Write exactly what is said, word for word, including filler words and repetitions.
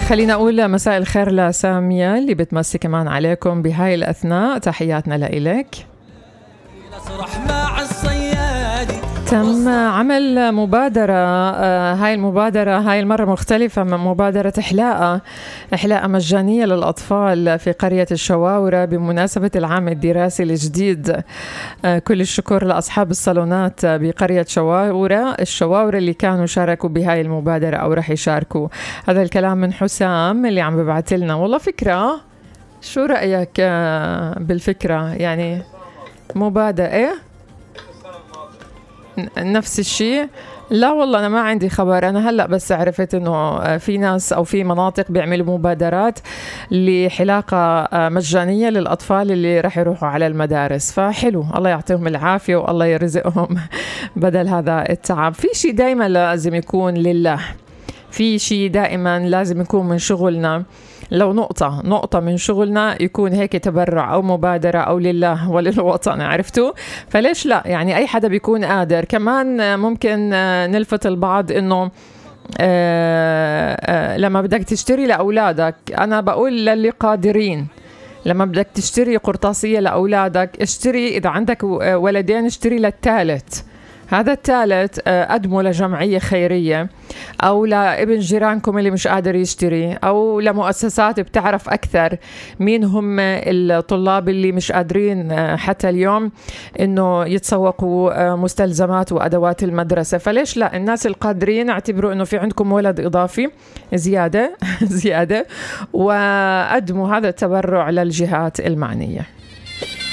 خلينا أقول مساء الخير لسامية اللي بتمسي كمان عليكم بهاي الأثناء. تحياتنا لإلك. تم عمل مبادرة، هاي المبادرة هاي المرة مختلفة من مبادرة حلاقة حلاقة مجانية للأطفال في قرية الشواورة بمناسبة العام الدراسي الجديد. كل الشكر لأصحاب الصالونات بقرية شواورة الشواورة اللي كانوا شاركوا بهاي المبادرة أو رح يشاركوا. هذا الكلام من حسام اللي عم ببعث لنا. والله فكرة، شو رأيك بالفكرة؟ يعني مبادرة إيه؟ نفس الشيء؟ لا والله أنا ما عندي خبر. أنا هلأ بس عرفت إنه في ناس أو في مناطق بيعملوا مبادرات لحلاقة مجانية للأطفال اللي رح يروحوا على المدارس. فحلو، الله يعطيهم العافية والله يرزقهم بدل هذا التعب. في شيء دايما لازم يكون لله، في شيء دائما لازم يكون من شغلنا، لو نقطة نقطة من شغلنا يكون هيك تبرع أو مبادرة أو لله وللوطن، عرفتوا؟ فليش لا؟ يعني أي حدا بيكون قادر. كمان ممكن نلفت البعض إنه آآ آآ لما بدك تشتري لأولادك، أنا بقول للي قادرين، لما بدك تشتري قرطاسية لأولادك اشتري، إذا عندك ولدين اشتري للثالث، هذا الثالث قدمه لجمعية خيرية أو لابن جيرانكم اللي مش قادر يشتري، أو لمؤسسات بتعرف أكثر مين هم الطلاب اللي مش قادرين حتى اليوم إنه يتسوقوا مستلزمات وأدوات المدرسة. فليش لا؟ الناس القادرين اعتبروا إنه في عندكم ولد إضافي زيادة زيادة وقدموا هذا التبرع للجهات المعنية.